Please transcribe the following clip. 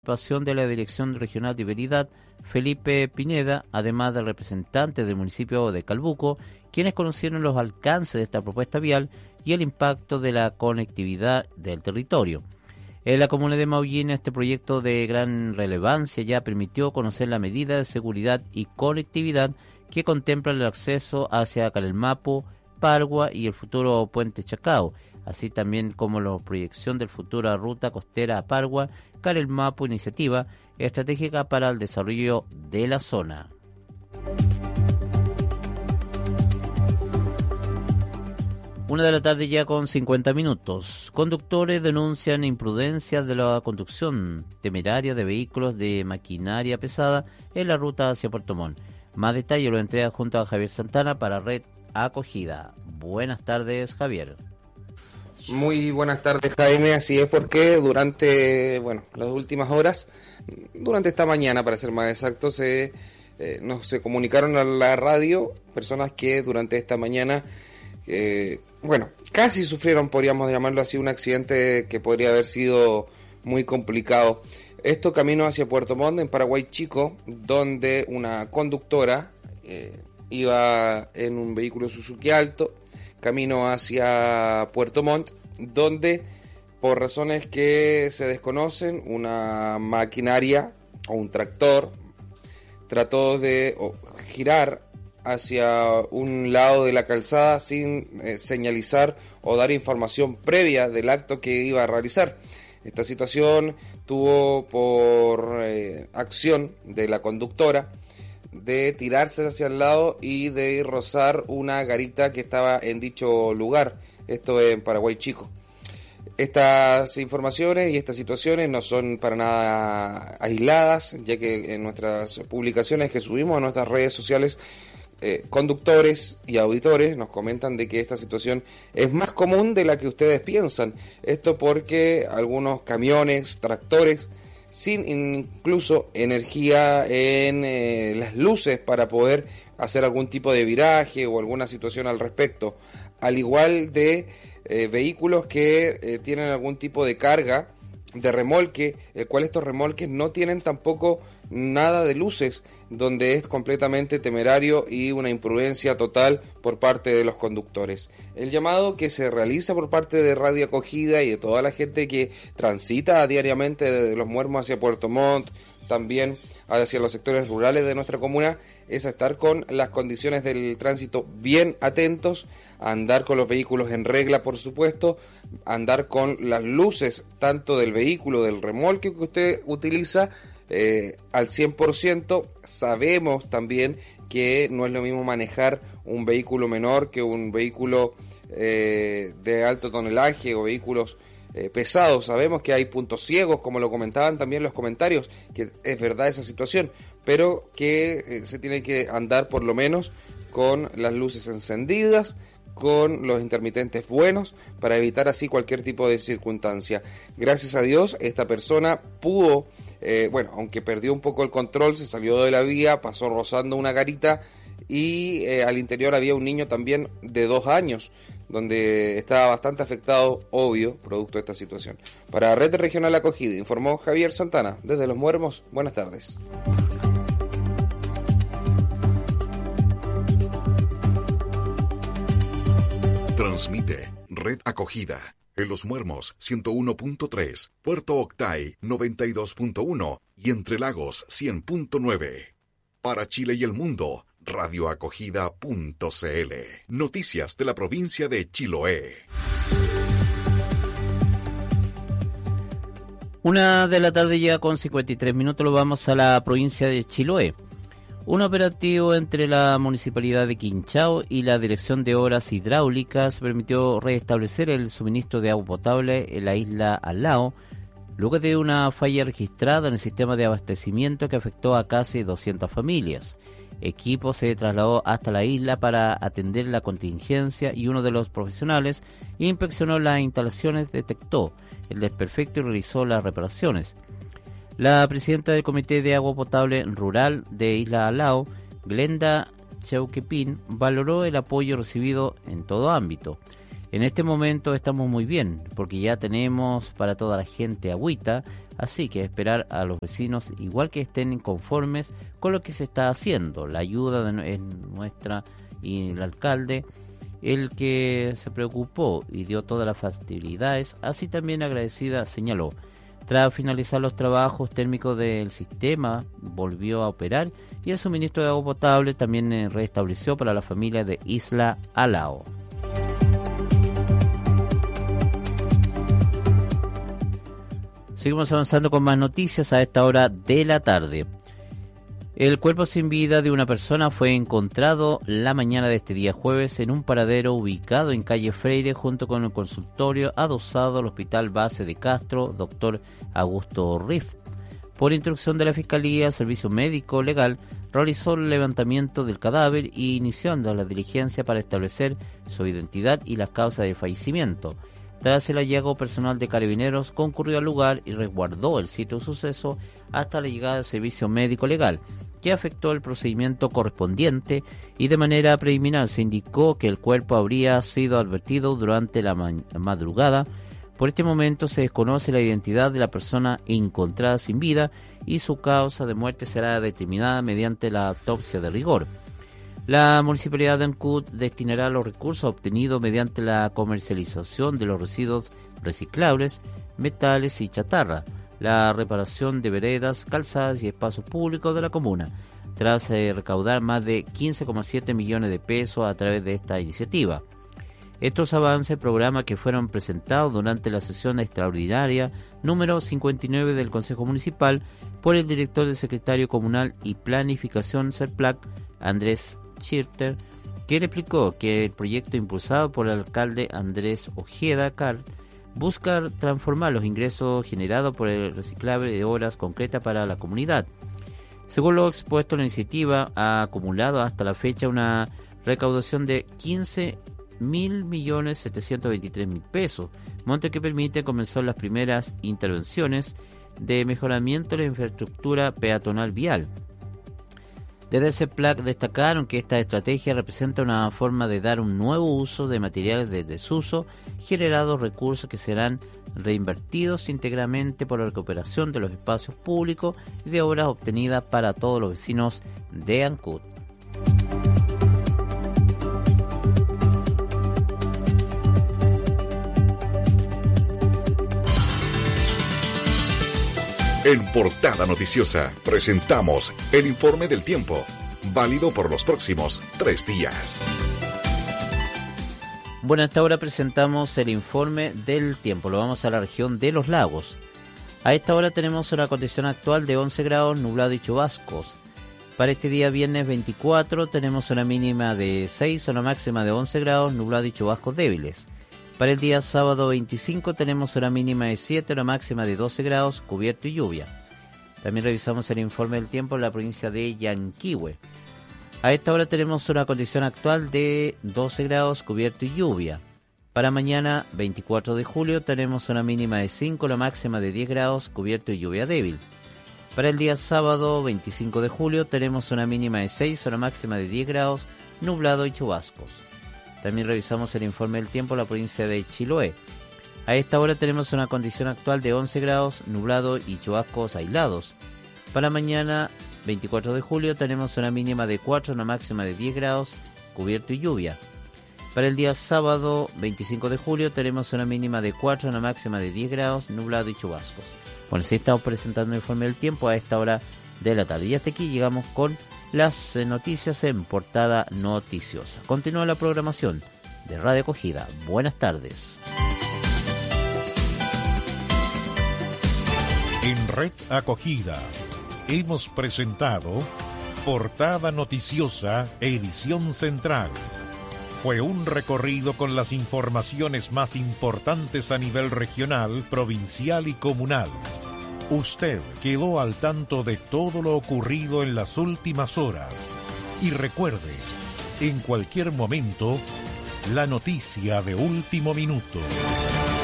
participación de la Dirección Regional de Vialidad, Felipe Pineda, además del representante del municipio de Calbuco, quienes conocieron los alcances de esta propuesta vial y el impacto de la conectividad del territorio. En la comuna de Maullín, este proyecto de gran relevancia ya permitió conocer la medida de seguridad y conectividad que contempla el acceso hacia Calelmapo, Pargua y el futuro puente Chacao, así también como la proyección del futuro ruta costera a Pargua, Calelmapo, iniciativa estratégica para el desarrollo de la zona. Una de la tarde ya con 50 minutos. Conductores denuncian imprudencias de la conducción temeraria de vehículos de maquinaria pesada en la ruta hacia Puerto Montt. Más detalle lo entrega junto a Javier Santana para Red Acogida. Buenas tardes, Javier. Muy buenas tardes, Jaime. Así es, porque durante las últimas horas, durante esta mañana para ser más exactos, se comunicaron a la radio personas que durante esta mañana casi sufrieron, podríamos llamarlo así, un accidente que podría haber sido muy complicado. Esto camino hacia Puerto Montt, en Paraguay Chico, donde una conductora iba en un vehículo Suzuki Alto, camino hacia Puerto Montt, donde por razones que se desconocen, una maquinaria o un tractor trató de girar hacia un lado de la calzada sin señalizar o dar información previa del acto que iba a realizar. Esta situación tuvo por acción de la conductora de tirarse hacia el lado y de rozar una garita que estaba en dicho lugar, esto en Paraguay Chico. Estas informaciones y estas situaciones no son para nada aisladas, ya que en nuestras publicaciones que subimos a nuestras redes sociales, conductores y auditores nos comentan de que esta situación es más común de la que ustedes piensan. Esto porque algunos camiones, tractores, sin incluso energía en las luces para poder hacer algún tipo de viraje o alguna situación al respecto, al igual de vehículos que tienen algún tipo de carga de remolque, el cual estos remolques no tienen tampoco nada de luces, donde es completamente temerario y una imprudencia total por parte de los conductores. El llamado que se realiza por parte de Radio Acogida y de toda la gente que transita diariamente desde Los Muermos hacia Puerto Montt, también hacia los sectores rurales de nuestra comuna, es a estar con las condiciones del tránsito bien atentos, a andar con los vehículos en regla, por supuesto, a andar con las luces tanto del vehículo, del remolque que usted utiliza, al 100%. Sabemos también que no es lo mismo manejar un vehículo menor que un vehículo de alto tonelaje o vehículos pesados. Sabemos que hay puntos ciegos, como lo comentaban también los comentarios, que es verdad esa situación, pero que se tiene que andar por lo menos con las luces encendidas, con los intermitentes buenos, para evitar así cualquier tipo de circunstancia. Gracias a Dios, esta persona pudo, aunque perdió un poco el control, se salió de la vía, pasó rozando una garita y al interior había un niño también de 2 años, donde estaba bastante afectado, obvio, producto de esta situación. Para Red Regional Acogida, informó Javier Santana, desde Los Muermos. Buenas tardes. Transmite Red Acogida en Los Muermos 101.3, Puerto Octay 92.1 y Entre Lagos 100.9. Para Chile y el mundo, radioacogida.cl. Noticias de la provincia de Chiloé. 1 de la tarde ya con 53 minutos, lo vamos a la provincia de Chiloé. Un operativo entre la Municipalidad de Quinchao y la Dirección de Obras Hidráulicas permitió restablecer el suministro de agua potable en la isla Alao, luego de una falla registrada en el sistema de abastecimiento que afectó a casi 200 familias. Equipo se trasladó hasta la isla para atender la contingencia y uno de los profesionales inspeccionó las instalaciones, detectó el desperfecto y realizó las reparaciones. La presidenta del Comité de Agua Potable Rural de Isla Alao, Glenda Cheuquepin, valoró el apoyo recibido en todo ámbito. En este momento estamos muy bien, porque ya tenemos para toda la gente agüita, Así que esperar a los vecinos, igual que estén inconformes con lo que se está haciendo. La ayuda es nuestra y el alcalde, el que se preocupó y dio todas las facilidades, así también agradecida, señaló. Tras finalizar los trabajos térmicos del sistema, volvió a operar y el suministro de agua potable también restableció para la familia de Isla Alao. Seguimos avanzando con más noticias a esta hora de la tarde. El cuerpo sin vida de una persona fue encontrado la mañana de este día jueves en un paradero ubicado en calle Freire junto con el consultorio adosado al Hospital Base de Castro, Dr. Augusto Rift. Por instrucción de la Fiscalía, el Servicio Médico Legal realizó el levantamiento del cadáver y iniciando la diligencia para establecer su identidad y las causas de fallecimiento. Tras el hallazgo, personal de Carabineros concurrió al lugar y resguardó el sitio de suceso hasta la llegada del Servicio Médico Legal, que afectó el procedimiento correspondiente y de manera preliminar se indicó que el cuerpo habría sido advertido durante la madrugada. Por este momento se desconoce la identidad de la persona encontrada sin vida y su causa de muerte será determinada mediante la autopsia de rigor. La Municipalidad de Ancud destinará los recursos obtenidos mediante la comercialización de los residuos reciclables, metales y chatarra, la reparación de veredas, calzadas y espacios públicos de la comuna, tras recaudar más de 15,7 millones de pesos a través de esta iniciativa. Estos avances programas que fueron presentados durante la sesión extraordinaria número 59 del Consejo Municipal por el director del Secretario Comunal y Planificación CERPLAC, Andrés Schirter, quien explicó que el proyecto impulsado por el alcalde Andrés Ojeda Carr busca transformar los ingresos generados por el reciclable de obras concretas para la comunidad. Según lo expuesto, la iniciativa ha acumulado hasta la fecha una recaudación de 15.723.000 pesos, monto que permite comenzar las primeras intervenciones de mejoramiento de la infraestructura peatonal vial. Desde CEPLAC destacaron que esta estrategia representa una forma de dar un nuevo uso de materiales de desuso, generados recursos que serán reinvertidos íntegramente por la recuperación de los espacios públicos y de obras obtenidas para todos los vecinos de Ancud. En Portada Noticiosa presentamos el informe del tiempo, válido por los próximos 3 días. Bueno, a esta hora presentamos el informe del tiempo. Lo vamos a la región de Los Lagos. A esta hora tenemos una condición actual de 11 grados, nublado y chubascos. Para este día viernes 24 tenemos una mínima de 6, una máxima de 11 grados, nublado y chubascos débiles. Para el día sábado 25 tenemos una mínima de 7, una máxima de 12 grados, cubierto y lluvia. También revisamos el informe del tiempo en la provincia de Yanquihue. A esta hora tenemos una condición actual de 12 grados, cubierto y lluvia. Para mañana 24 de julio tenemos una mínima de 5, una máxima de 10 grados, cubierto y lluvia débil. Para el día sábado 25 de julio tenemos una mínima de 6, una máxima de 10 grados, nublado y chubascos. También revisamos el informe del tiempo en la provincia de Chiloé. A esta hora tenemos una condición actual de 11 grados, nublado y chubascos aislados. Para mañana, 24 de julio, tenemos una mínima de 4, una máxima de 10 grados, cubierto y lluvia. Para el día sábado, 25 de julio, tenemos una mínima de 4, una máxima de 10 grados, nublado y chubascos. Bueno, sí estamos presentando el informe del tiempo a esta hora de la tarde. Y hasta aquí llegamos con las noticias en Portada Noticiosa. Continúa la programación de Radio Acogida. Buenas tardes. En Red Acogida hemos presentado Portada Noticiosa, edición central. Fue un recorrido con las informaciones más importantes a nivel regional, provincial y comunal. Usted quedó al tanto de todo lo ocurrido en las últimas horas. Y recuerde, en cualquier momento, la noticia de último minuto.